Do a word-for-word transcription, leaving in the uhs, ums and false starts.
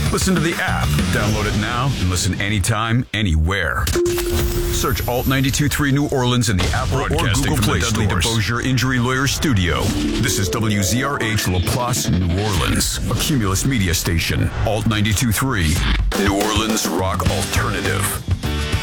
Listen to the app. Download it now and listen anytime, anywhere. Search Alt ninety-two point three New Orleans in the Apple or Google Play Stores. Dudley DeBosier Injury Lawyer Studio. This is W Z R H LaPlace, New Orleans, a Cumulus media station. Alt ninety-two point three, New Orleans Rock Alternative.